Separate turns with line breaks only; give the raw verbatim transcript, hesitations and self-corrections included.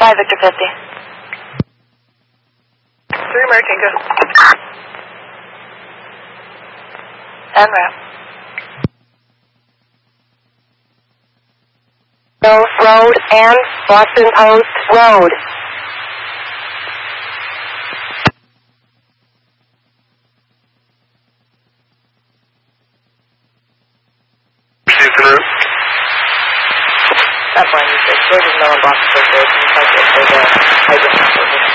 five Victor fifty.
three American, go.
En route.
Hills Road and Boston Post Road.
Received en route.
That's fine. It's George's Mill and Boston Post Road. Can you tell us if there's a hydro